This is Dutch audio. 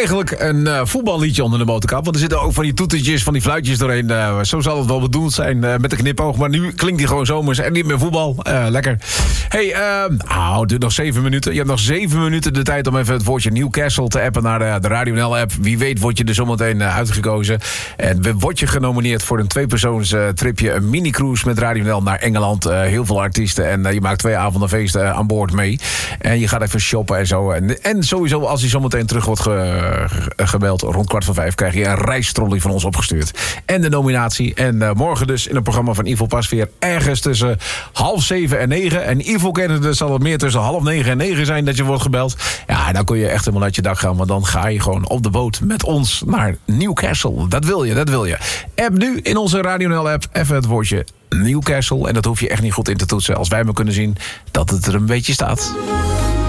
eigenlijk een voetballiedje onder de motorkap. Want er zitten ook van die toetertjes, van die fluitjes doorheen. Zo zal het wel bedoeld zijn met een knipoog. Maar nu klinkt die gewoon zomers en niet meer voetbal. Lekker. Hey, het duurt nog 7 minuten. Je hebt nog 7 minuten de tijd om even het woordje Newcastle te appen naar de Radio NL-app. Wie weet word je er zometeen uitgekozen. En word je genomineerd voor een 2-persoons tripje. Een mini-cruise met Radio NL naar Engeland. Heel veel artiesten. En je maakt 2 avonden feesten aan boord mee. En je gaat even shoppen en zo. En sowieso, als hij zometeen terug wordt gebeld, rond 4:15, krijg je een reistrolley van ons opgestuurd. En de nominatie. En morgen dus in het programma van Ivo Pasveer ergens tussen 6:30 en 9. En Ivo kennende zal het meer tussen 8:30 en 9 zijn dat je wordt gebeld. Ja, dan kun je echt helemaal uit je dak gaan. Want dan ga je gewoon op de boot met ons naar Newcastle. Dat wil je. App nu in onze Radio NL-app even het woordje Newcastle. En dat hoef je echt niet goed in te toetsen. Als wij maar kunnen zien dat het er een beetje staat.